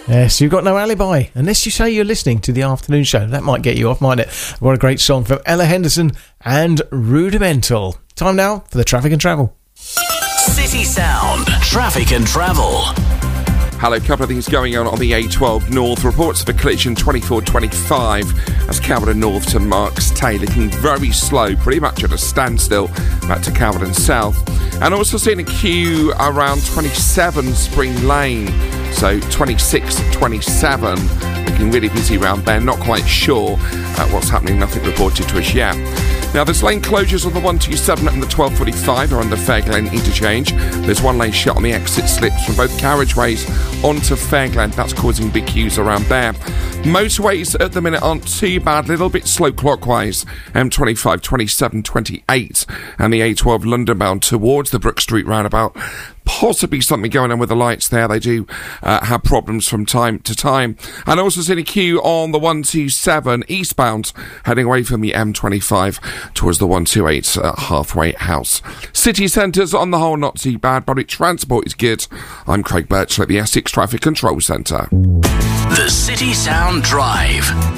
Yes, you've got no alibi, unless you say you're listening to the afternoon show. That might get you off, mightn't it? What a great song from Ella Henderson and Rudimental. Time now for the Traffic and Travel. City Sound, Traffic and Travel. Hello, a couple of things going on the A12 North. Reports of a collision 2425 as Calverton North to Marks Tay, looking very slow, pretty much at a standstill back to Calverton South. And also seeing a queue around 27 Spring Lane, so 26, 27, looking really busy around there. Not quite sure what's happening, nothing reported to us yet. Now, there's lane closures on the 127 and the 1245 are under Fair Glen interchange. There's one lane shut on the exit slips from both carriageways onto Fair Glen. That's causing big queues around there. Motorways at the minute aren't too bad, a little bit slow clockwise. M25, 27, 28 and the A12 London bound towards the Brook Street roundabout. Possibly something going on with the lights there. They do have problems from time to time. And also seeing a queue on the 127 eastbound, heading away from the M25 towards the 128 halfway house. City centres on the whole not too bad. Public transport is good. I'm Craig Birchall at the Essex Traffic Control Centre. The City Sound Drive.